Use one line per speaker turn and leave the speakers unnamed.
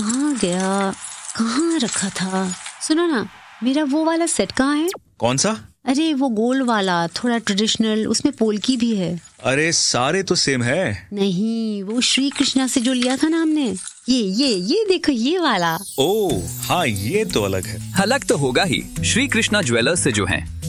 कहाँ गया, कहाँ रखा था? सुनो ना, मेरा वो वाला सेट कहाँ है?
कौन सा?
अरे वो गोल वाला, थोड़ा ट्रेडिशनल, उसमें पोल्की भी है।
अरे सारे तो सेम है।
नहीं, वो श्री कृष्णा से जो लिया था ना हमने, ये देखो, ये वाला।
ओह हाँ, ये तो अलग है।
अलग तो होगा ही, श्री कृष्णा ज्वेलर्स से जो हैं।